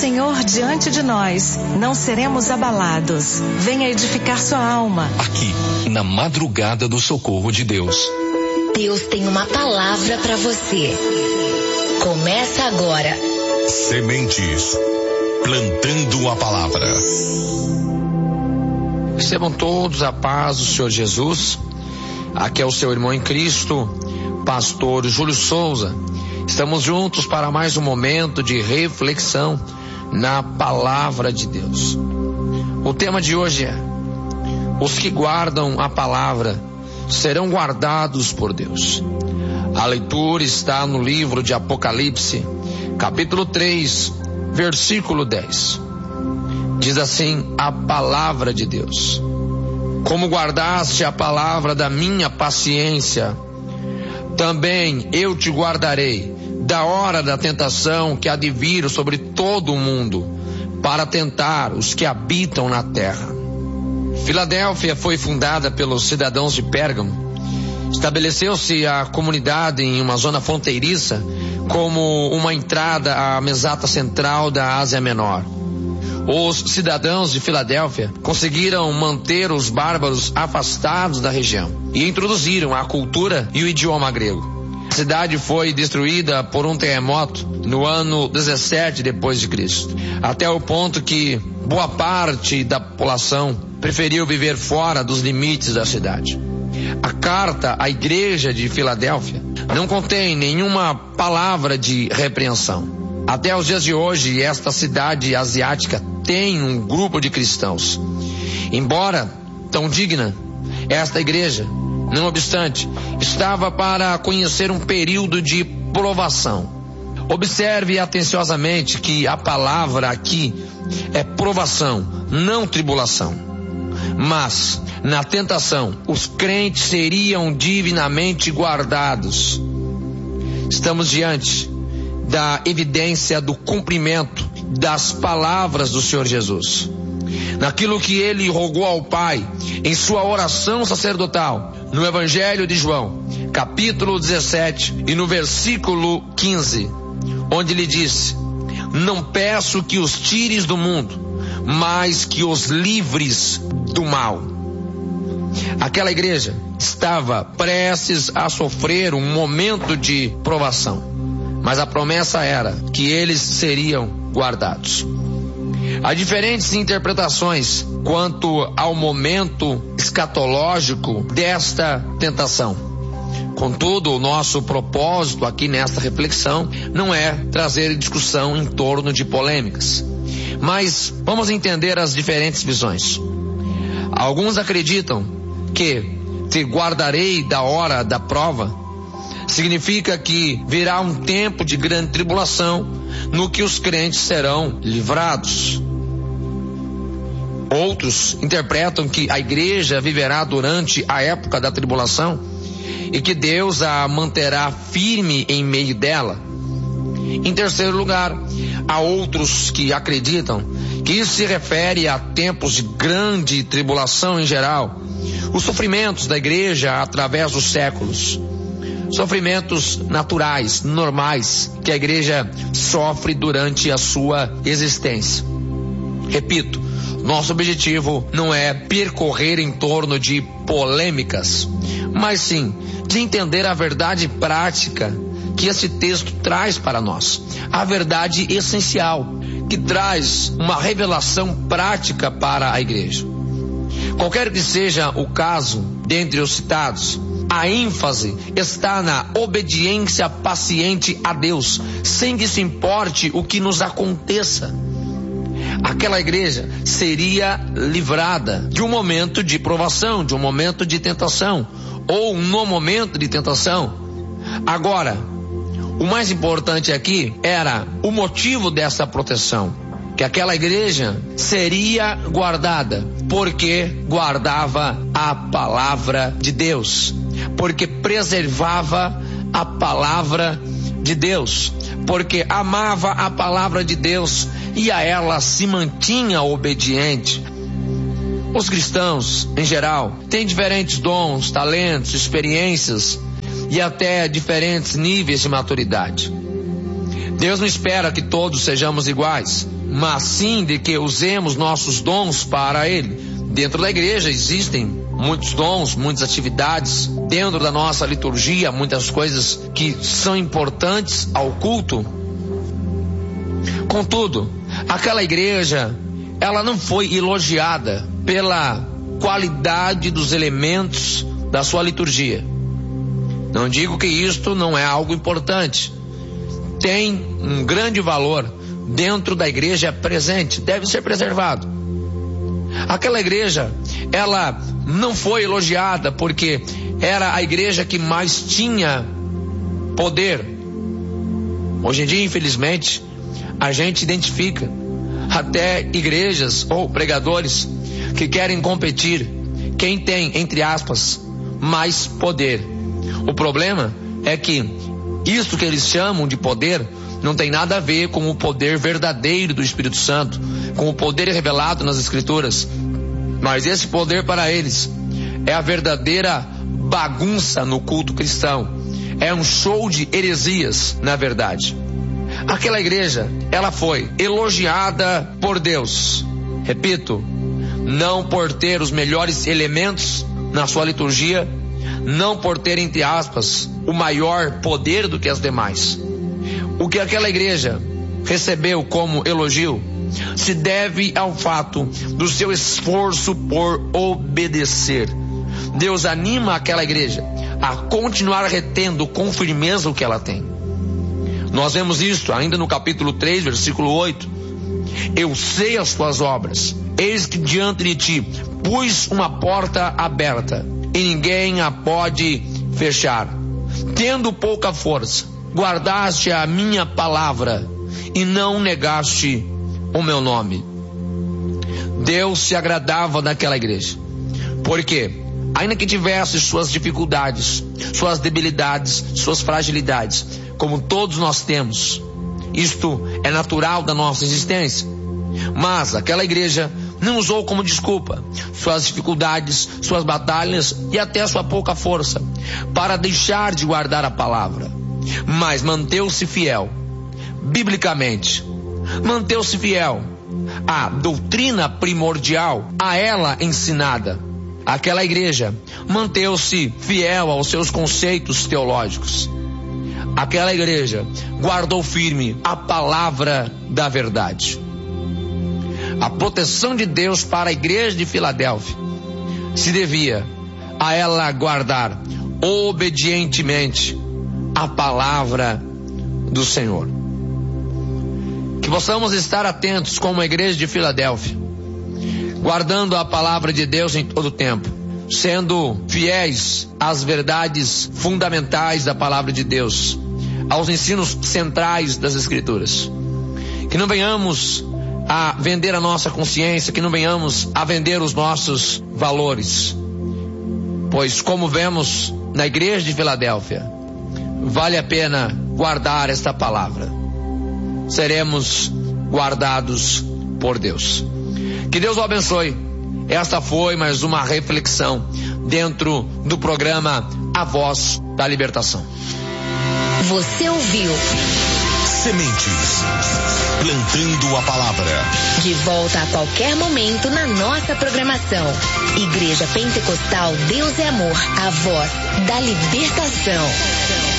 Senhor diante de nós, não seremos abalados. Venha edificar sua alma. Aqui, na madrugada do socorro de Deus. Deus tem uma palavra para você. Começa agora. Sementes, plantando a palavra. Recebam todos a paz do Senhor Jesus. Aqui é o seu irmão em Cristo, pastor Júlio Souza. Estamos juntos para mais um momento de reflexão na palavra de Deus. O tema de hoje é: os que guardam a palavra serão guardados por Deus. A leitura está no livro de Apocalipse, capítulo 3, versículo 10. Diz assim a palavra de Deus: como guardaste a palavra da minha paciência, também eu te guardarei da hora da tentação que há de vir sobre todo o mundo, para tentar os que habitam na terra. Filadélfia foi fundada pelos cidadãos de Pérgamo. Estabeleceu-se a comunidade em uma zona fronteiriça como uma entrada à meseta central da Ásia Menor. Os cidadãos de Filadélfia conseguiram manter os bárbaros afastados da região e introduziram a cultura e o idioma grego. A cidade foi destruída por um terremoto no ano 17 depois de Cristo, até o ponto que boa parte da população preferiu viver fora dos limites da cidade. A carta à igreja de Filadélfia não contém nenhuma palavra de repreensão. Até os dias de hoje, esta cidade asiática tem um grupo de cristãos. Embora tão digna, esta igreja, não obstante, estava para conhecer um período de provação. Observe atenciosamente que a palavra aqui é provação, não tribulação. Mas, na tentação, os crentes seriam divinamente guardados. Estamos diante da evidência do cumprimento das palavras do Senhor Jesus. Naquilo que ele rogou ao Pai em sua oração sacerdotal, no Evangelho de João, capítulo 17 e no versículo 15, onde ele disse: não peço que os tires do mundo, mas que os livres do mal. Aquela igreja estava prestes a sofrer um momento de provação, mas a promessa era que eles seriam guardados. Há diferentes interpretações quanto ao momento escatológico desta tentação. Contudo, o nosso propósito aqui nesta reflexão não é trazer discussão em torno de polêmicas, mas vamos entender as diferentes visões. Alguns acreditam que te guardarei da hora da prova significa que virá um tempo de grande tribulação no que os crentes serão livrados. Outros interpretam que a igreja viverá durante a época da tribulação e que Deus a manterá firme em meio dela. Em terceiro lugar, há outros que acreditam que isso se refere a tempos de grande tribulação em geral, os sofrimentos da igreja através dos séculos. Sofrimentos naturais, normais, que a igreja sofre durante a sua existência. Repito, nosso objetivo não é percorrer em torno de polêmicas, mas sim de entender a verdade prática que esse texto traz para nós. A verdade essencial, que traz uma revelação prática para a igreja. Qualquer que seja o caso dentre os citados, a ênfase está na obediência paciente a Deus, sem que se importe o que nos aconteça. Aquela igreja seria livrada de um momento de provação, de um momento de tentação, ou no momento de tentação. Agora, o mais importante aqui era o motivo dessa proteção, que aquela igreja seria guardada, porque guardava a palavra de Deus, porque preservava a palavra de Deus, porque amava a palavra de Deus e a ela se mantinha obediente. Os cristãos, em geral, têm diferentes dons, talentos, experiências e até diferentes níveis de maturidade. Deus não espera que todos sejamos iguais, mas sim de que usemos nossos dons para Ele. Dentro da igreja existem muitos dons, muitas atividades. Dentro da nossa liturgia, muitas coisas que são importantes ao culto. Contudo, aquela igreja, ela não foi elogiada pela qualidade dos elementos da sua liturgia. Não digo que isto não é algo importante. Tem um grande valor dentro da igreja presente, deve ser preservado. Aquela igreja, ela não foi elogiada porque era a igreja que mais tinha poder. Hoje em dia, infelizmente, a gente identifica até igrejas ou pregadores que querem competir quem tem, entre aspas, mais poder. O problema é que isso que eles chamam de poder não tem nada a ver com o poder verdadeiro do Espírito Santo, com o poder revelado nas Escrituras. Mas esse poder para eles é a verdadeira bagunça no culto cristão. É um show de heresias, na verdade. Aquela igreja, ela foi elogiada por Deus. Repito, não por ter os melhores elementos na sua liturgia, não por ter, entre aspas, o maior poder do que as demais. O que aquela igreja recebeu como elogio se deve ao fato do seu esforço por obedecer. Deus anima aquela igreja a continuar retendo com firmeza o que ela tem. Nós vemos isto ainda no capítulo 3, versículo 8. Eu sei as tuas obras, eis que diante de ti pus uma porta aberta, e ninguém a pode fechar. Tendo pouca força, guardaste a minha palavra, e não negaste o meu nome. Deus se agradava daquela igreja, porque ainda que tivesse suas dificuldades, suas debilidades, suas fragilidades, como todos nós temos, isto é natural da nossa existência, mas aquela igreja não usou como desculpa suas dificuldades, suas batalhas e até sua pouca força para deixar de guardar a palavra, mas manteve-se fiel, biblicamente, manteve-se fiel à doutrina primordial, a ela ensinada. Aquela igreja manteve-se fiel aos seus conceitos teológicos. Aquela igreja guardou firme a palavra da verdade. A proteção de Deus para a igreja de Filadélfia se devia a ela guardar obedientemente a palavra do Senhor. Que possamos estar atentos como a igreja de Filadélfia, guardando a palavra de Deus em todo o tempo, sendo fiéis às verdades fundamentais da palavra de Deus, aos ensinos centrais das Escrituras. Que não venhamos a vender a nossa consciência, que não venhamos a vender os nossos valores, pois como vemos na igreja de Filadélfia, vale a pena guardar esta palavra. Seremos guardados por Deus. Que Deus o abençoe. Esta foi mais uma reflexão dentro do programa A Voz da Libertação. Você ouviu Sementes, plantando a palavra. De volta a qualquer momento na nossa programação. Igreja Pentecostal Deus é Amor, a voz da libertação.